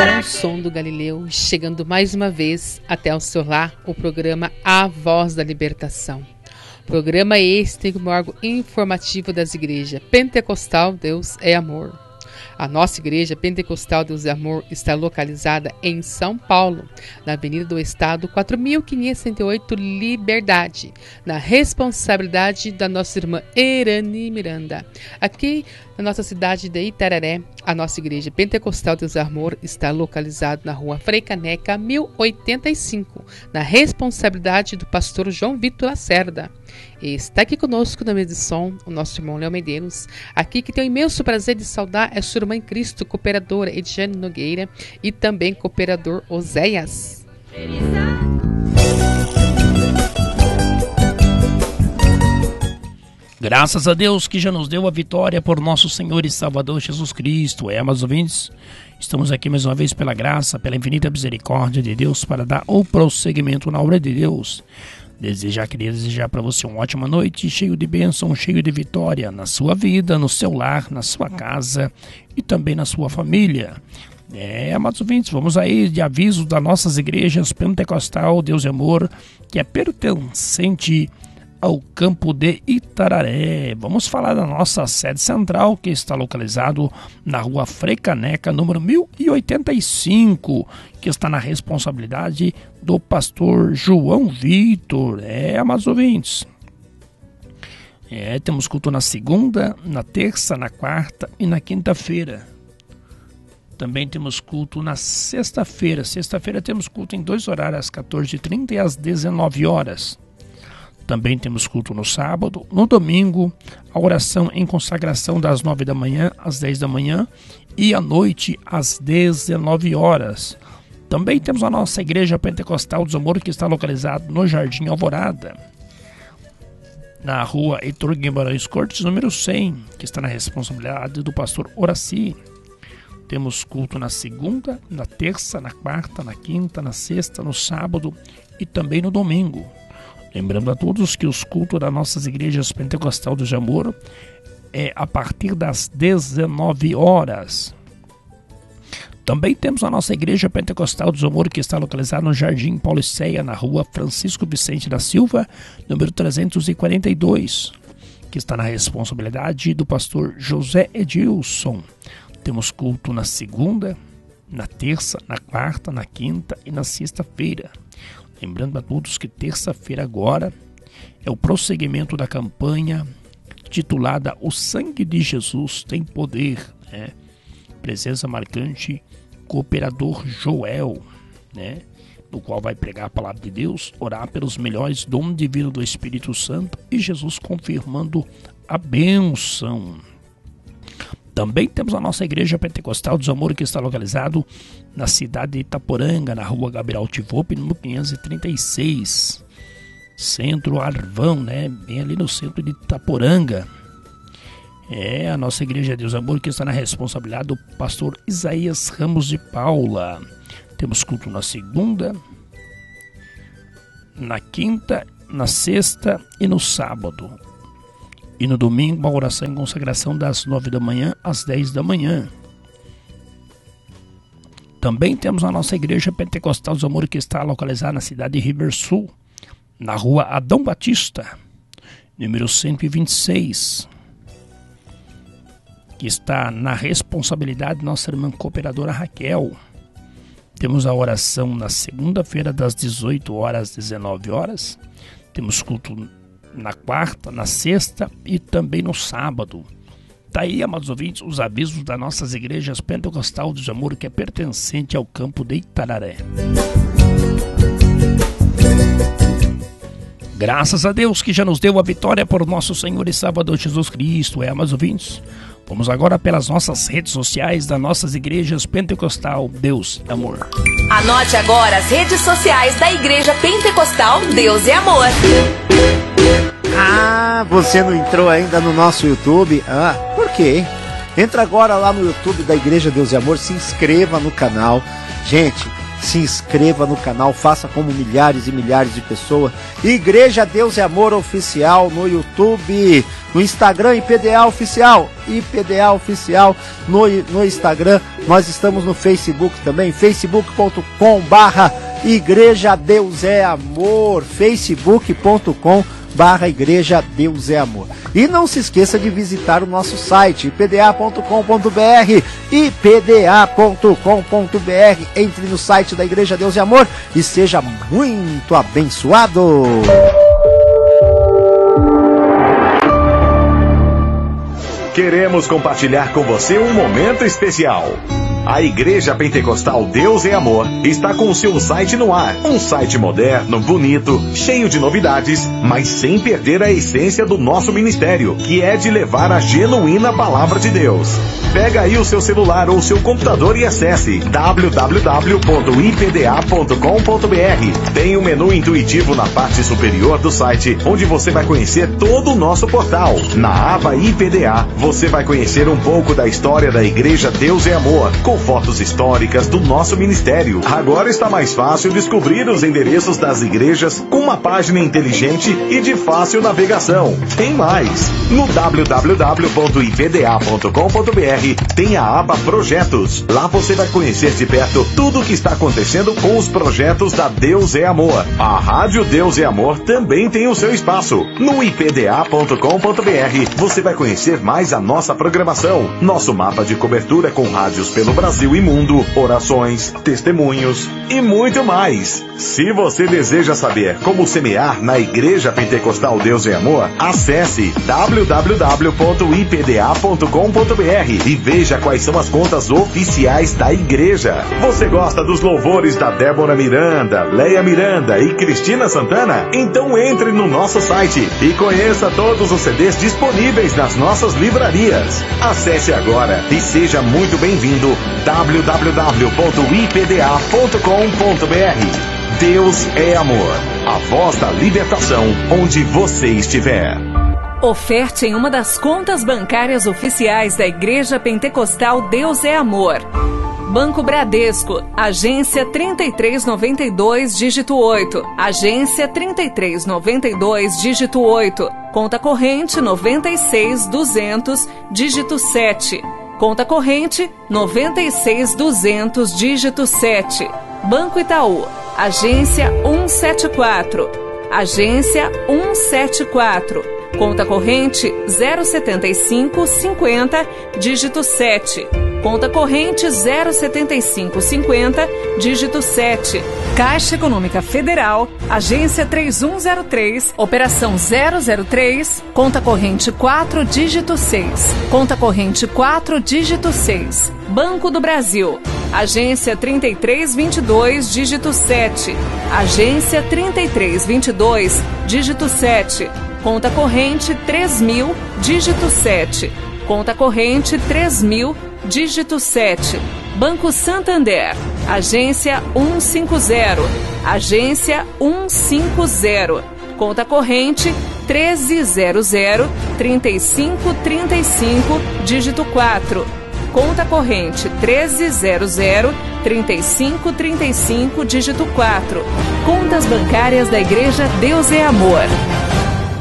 com o som do Galileu, chegando mais uma vez até o seu lar, o programa A Voz da Libertação. Programa este como órgão informativo das igrejas Pentecostal Deus é Amor. A nossa igreja Pentecostal Deus é Amor está localizada em São Paulo, na Avenida do Estado 4508 Liberdade, na responsabilidade da nossa irmã Erani Miranda. Aqui na nossa cidade de Itararé, a nossa igreja Pentecostal Deus é Amor está localizada na rua Frei Caneca 1085, na responsabilidade do pastor João Vitor Lacerda. E está aqui conosco na mesa de som o nosso irmão Léo Medeiros, aqui que tem o imenso prazer de saudar a sua irmã em Cristo, cooperadora Ediane Nogueira e também cooperador Oséias. Graças a Deus que já nos deu a vitória por nosso Senhor e Salvador Jesus Cristo. Amados ouvintes, estamos aqui mais uma vez pela graça, pela infinita misericórdia de Deus para dar o prosseguimento na obra de Deus. Queria desejar para você uma ótima noite, cheio de bênção, cheio de vitória na sua vida, no seu lar, na sua casa e também na sua família. Amados ouvintes, vamos aí de aviso das nossas igrejas Pentecostal Deus e Amor, que é pertencente ao campo de Itararé. Vamos falar da nossa sede central, que está localizado na rua Frei Caneca, número 1085, que está na responsabilidade do pastor João Vitor. Amados ouvintes, temos culto na segunda, na terça, na quarta e na quinta-feira. Também temos culto na sexta-feira. Sexta-feira temos culto em 2 horários, às 14h30 e às 19 horas. Também temos culto no sábado, no domingo, a oração em consagração das 9 da manhã às 10 da manhã e à noite às 19 horas. Também temos a nossa igreja Pentecostal do Amor, que está localizada no Jardim Alvorada, na rua Heitor Guimarães Cortes, número 100, que está na responsabilidade do pastor Horaci. Temos culto na segunda, na terça, na quarta, na quinta, na sexta, no sábado e também no domingo. Lembrando a todos que os cultos das nossas igrejas Pentecostal do Amor é a partir das 19 horas. Também temos a nossa igreja Pentecostal do Amor, que está localizada no Jardim Pauliceia, na rua Francisco Vicente da Silva, número 342, que está na responsabilidade do pastor José Edilson. Temos culto na segunda, na terça, na quarta, na quinta e na sexta-feira. Lembrando a todos que terça-feira agora é o prosseguimento da campanha titulada O Sangue de Jesus Tem Poder. Presença marcante, cooperador Joel, no qual vai pregar a palavra de Deus, orar pelos melhores dons divinos do Espírito Santo e Jesus confirmando a bênção. Também temos a nossa igreja Pentecostal do Amor, que está localizado na cidade de Itaporanga, na rua Gabriel Tivope, número 536. Centro Arvão, bem ali no centro de Itaporanga. A nossa igreja Deus Amor, que está na responsabilidade do pastor Isaías Ramos de Paula. Temos culto na segunda, na quinta, na sexta e no sábado. E no domingo, a oração em consagração das 9 da manhã às 10 da manhã. Também temos a nossa igreja Pentecostal do Amor, que está localizada na cidade de Riversul, na rua Adão Batista, número 126, que está na responsabilidade da nossa irmã cooperadora Raquel. Temos a oração na segunda-feira, das 18 horas às 19 horas. Temos culto na quarta, na sexta e também no sábado. Tá aí, amados ouvintes, os avisos das nossas igrejas Pentecostal do Amor, que é pertencente ao campo de Itararé. Graças a Deus que já nos deu a vitória por nosso Senhor e Salvador Jesus Cristo. Amados ouvintes, vamos agora pelas nossas redes sociais das nossas igrejas Pentecostal Deus é Amor. Anote agora as redes sociais da Igreja Pentecostal Deus é Amor. Você não entrou ainda no nosso YouTube? Por quê? Entra agora lá no YouTube da Igreja Deus e Amor, se inscreva no canal. Gente, se inscreva no canal, faça como milhares e milhares de pessoas. Igreja Deus é Amor Oficial no YouTube, no Instagram, IPDA Oficial, IPDA Oficial no Instagram. Nós estamos no Facebook também, facebook.com/Igreja Deus é Amor, facebook.com/Igreja Deus é Amor. E não se esqueça de visitar o nosso site, ipda.com.br, ipda.com.br. Entre no site da Igreja Deus é Amor e seja muito abençoado. Queremos compartilhar com você um momento especial. A Igreja Pentecostal Deus é Amor está com o seu site no ar. Um site moderno, bonito, cheio de novidades, mas sem perder a essência do nosso ministério, que é de levar a genuína palavra de Deus. Pega aí o seu celular ou seu computador e acesse www.ipda.com.br. Tem um menu intuitivo na parte superior do site, onde você vai conhecer todo o nosso portal. Na aba IPDA, você vai conhecer um pouco da história da Igreja Deus é Amor, com fotos históricas do nosso ministério. Agora está mais fácil descobrir os endereços das igrejas com uma página inteligente e de fácil navegação. Tem mais! No www.ipda.com.br tem a aba Projetos. Lá você vai conhecer de perto tudo o que está acontecendo com os projetos da Deus é Amor. A Rádio Deus é Amor também tem o seu espaço. No ipda.com.br você vai conhecer mais a nossa programação, nosso mapa de cobertura com rádios pelo Brasil e mundo, orações, testemunhos e muito mais. Se você deseja saber como semear na Igreja Pentecostal Deus é Amor, acesse www.ipda.com.br e veja quais são as contas oficiais da igreja. Você gosta dos louvores da Débora Miranda, Leia Miranda e Cristina Santana? Então entre no nosso site e conheça todos os CDs disponíveis nas nossas livrarias. Acesse agora e seja muito bem-vindo. www.ipda.com.br. Deus é Amor, a voz da libertação onde você estiver. Oferte em uma das contas bancárias oficiais da Igreja Pentecostal Deus é Amor. Banco Bradesco, agência 3392, dígito 8. Agência 3392, dígito 8. Conta corrente 96200, dígito 7. Conta corrente 96200, dígito 7. Banco Itaú, agência 174. Agência 174. Conta corrente 07550, dígito 7. Conta corrente 07550, dígito 7. Caixa Econômica Federal, agência 3103, operação 003, conta corrente 4, dígito 6. Conta corrente 4, dígito 6. Banco do Brasil, agência 3322, dígito 7. Agência 3322, dígito 7. Conta corrente 3000, dígito 7. Conta corrente 3000, dígito 7. Banco Santander, agência 150. Agência 150. Conta corrente 1300, 3535, dígito 4. Conta corrente 1300, 3535, dígito 4. Contas bancárias da Igreja Deus é Amor.